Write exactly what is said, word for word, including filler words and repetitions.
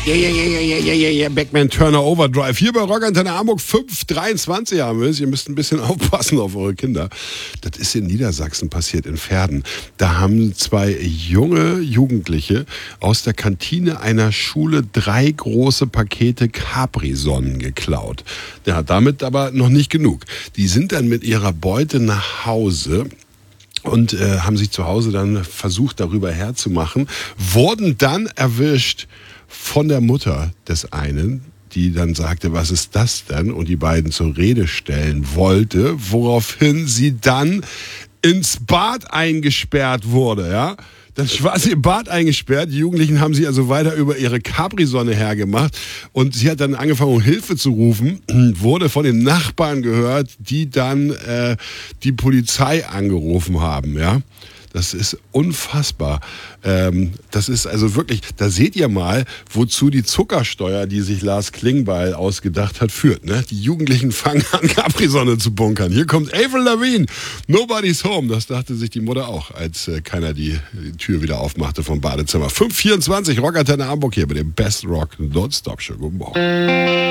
Ja, ja, ja, ja, ja, ja, ja, ja, Backman Turner Overdrive. Hier bei Rockantenne Hamburg fünf dreiundzwanzig haben wir es. Ihr müsst ein bisschen aufpassen auf eure Kinder. Das ist in Niedersachsen passiert, in Verden. Da haben zwei junge Jugendliche aus der Kantine einer Schule drei große Pakete Capri-Sonnen geklaut. Ja, damit aber noch nicht genug. Die sind dann mit ihrer Beute nach Hause und äh, haben sich zu Hause dann versucht, darüber herzumachen, wurden dann erwischt von der Mutter des einen, die dann sagte, was ist das denn? Und die beiden zur Rede stellen wollte, woraufhin sie dann ins Bad eingesperrt wurde, ja. Dann war sie im Bad eingesperrt. Die Jugendlichen haben sich also weiter über ihre Capri-Sonne hergemacht. Und sie hat dann angefangen, um Hilfe zu rufen, wurde von den Nachbarn gehört, die dann äh, die Polizei angerufen haben, ja. Das ist unfassbar. Ähm, das ist also wirklich, da seht ihr mal, wozu die Zuckersteuer, die sich Lars Klingbeil ausgedacht hat, führt. Ne? Die Jugendlichen fangen an, Capri-Sonne zu bunkern. Hier kommt Avril Lavigne, Nobody's Home. Das dachte sich die Mutter auch, als äh, keiner die, die Tür wieder aufmachte vom Badezimmer. fünf vierundzwanzig, Rockantenne Hamburg hier bei dem Best Rock Non-Stop Show. Guten Morgen.